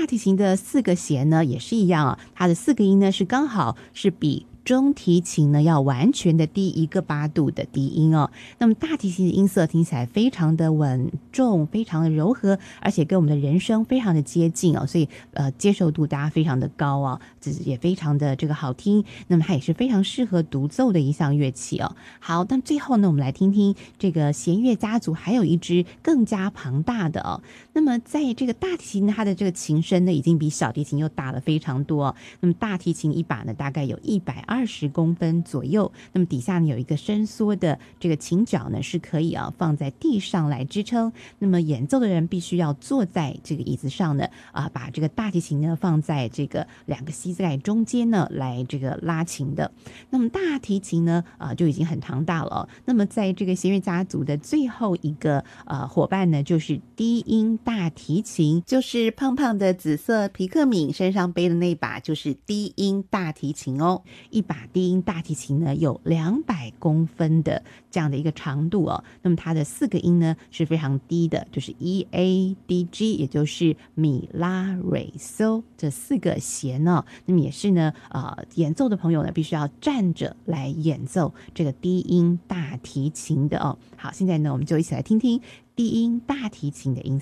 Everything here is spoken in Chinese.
提琴的4个弦呢也是一样啊，它的4个音呢是刚好是比中提琴呢要完全的低1个8度的低音哦。那么大提琴的音色听起来非常的稳重，非常的柔和，而且跟我们的人声非常的接近哦，所以接受度大家非常的高哦，这也非常的这个好听。那么它也是非常适合独奏的一项乐器哦。好，那最后呢，我们来听听这个弦乐家族还有一支更加庞大的哦。那么在这个大提琴，它的这个琴身呢，已经比小提琴又大了非常多哦。那么大提琴一把呢，大概有120公分左右。那么底下呢有一个伸缩的这个琴脚呢，是可以放在地上来支撑。那么演奏的人必须要坐在这个椅子上呢，把这个大提琴呢放在这个2个膝盖中间呢来这个拉琴的。那么大提琴呢就已经很庞大了哦。那么在这个弦乐家族的最后一个伙伴呢，就是低音大提琴，就是胖胖的紫色皮克敏身上背的那把就是低音大提琴哦。一把低音大提琴呢有200公分的这样的一个长度哦。那么它的4个音呢是非常低的，就是 E A D G， 也就是米拉瑞嗦这4个弦哦。那么也是呢演奏的朋友呢必须要站着来演奏这个低音大提琴的哦。好，现在呢我们就一起来听听低音大提琴的音色。